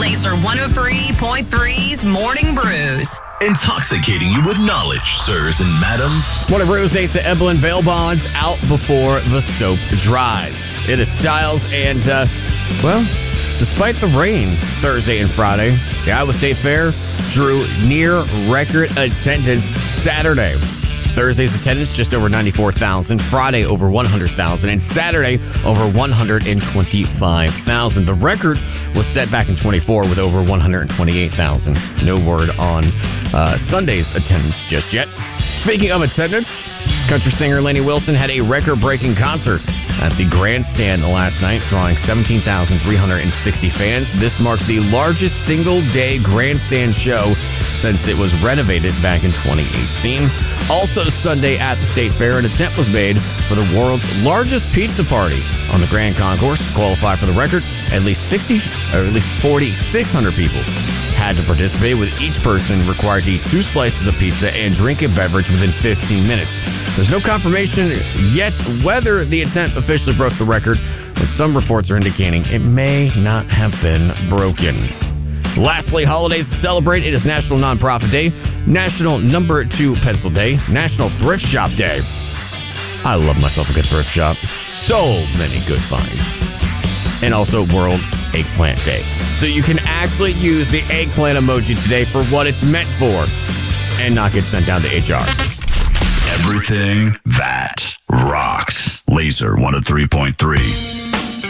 Laser 103.3's Morning Brews. Intoxicating you with knowledge, sirs and madams. Morning Brews dates the Evelyn bail bonds out before the soap dries. It is Styles and, despite the rain Thursday and Friday, the Iowa State Fair drew near record attendance Saturday. Thursday's attendance just over 94,000, Friday over 100,000, and Saturday over 125,000. The record was set back in 24 with over 128,000. No word on Sunday's attendance just yet. Speaking of attendance, country singer Lainey Wilson had a record-breaking concert at the Grandstand last night, drawing 17,360 fans. This marks the largest single-day Grandstand show since it was renovated back in 2018. Also Sunday at the State Fair, an attempt was made for the world's largest pizza party on the Grand Concourse. To qualify for the record, at least 4,600 people had to participate, with each person required to eat 2 slices of pizza and drink a beverage within 15 minutes. There's no confirmation yet whether the attempt officially broke the record, but some reports are indicating it may not have been broken. Lastly, holidays to celebrate. It is National Nonprofit Day, National Number 2 Pencil Day, National Thrift Shop Day. I love myself a good thrift shop. So many good finds. And also World Eggplant Day. So you can actually use the eggplant emoji today for what it's meant for and not get sent down to HR. Everything that rocks. Laser 103.3.